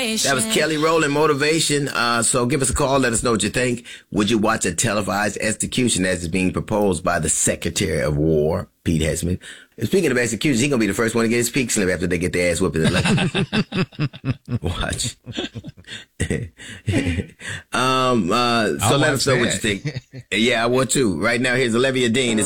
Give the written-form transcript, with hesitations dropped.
That was Kelly Rowland, Motivation. So give us a call. Let us know what you think. Would you watch a televised execution as is being proposed by the Secretary of War, Pete Hegseth? Speaking of executions, he's going to be the first one to get his peak slip after they get their ass whooped in the election. Watch. So let us know what you think. Yeah, I would too. Right now, here's Olivia Dean. It's